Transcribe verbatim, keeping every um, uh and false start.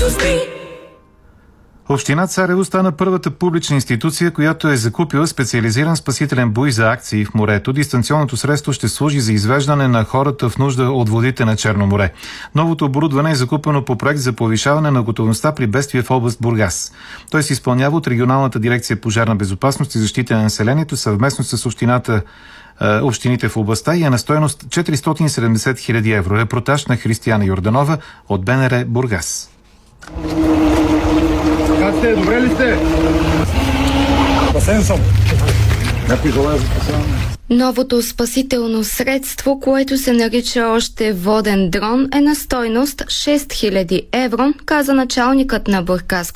Община Царево стана първата публична институция, която е закупила специализиран спасителен буй за акции в морето. Дистанционното средство ще служи за извеждане на хората в нужда от водите на Черно море. Новото оборудване е закупено по проект за повишаване на готовността при бедствие в област Бургас. Той се изпълнява от Регионалната дирекция пожарна безопасност и защита на населението съвместно с общината общините в областта и е на стойност четиристотин и седемдесет хиляди евро. Репортаж на Християна Йорданова от БНР Бургас. Как сте? Добре ли сте? Спасен съм. Някой желая за спасяване? Новото спасително средство, което се нарича още воден дрон, е на стойност шест хиляди евро, каза началникът на Бургаска